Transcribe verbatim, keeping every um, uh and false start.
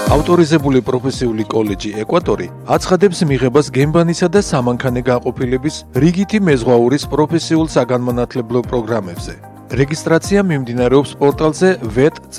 ავტორიზებული პროფესიული კოლეჯი ეკვატორი აცხადებს მიღებას გემბანისა და სამანქანე განყოფილების რიგითი მეზღვაურის პროფესიულ საგანმანათლებლო პროგრამებზე. რეგისტრაცია მიმდინარეობს პორტალზე vet